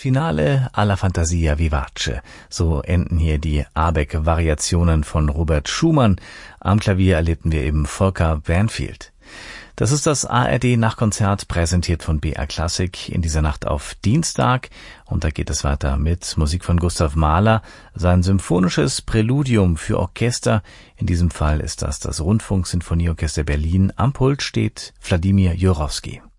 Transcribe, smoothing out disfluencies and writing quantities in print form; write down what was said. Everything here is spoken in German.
Finale alla Fantasia vivace. So enden hier die Abeck-Variationen von Robert Schumann. Am Klavier erlebten wir eben Volker Banfield. Das ist das ARD-Nachkonzert, präsentiert von BR Classic in dieser Nacht auf Dienstag. Und da geht es weiter mit Musik von Gustav Mahler, sein symphonisches Präludium für Orchester. In diesem Fall ist das Rundfunk-Sinfonieorchester Berlin. Am Pult steht Wladimir Jurowski.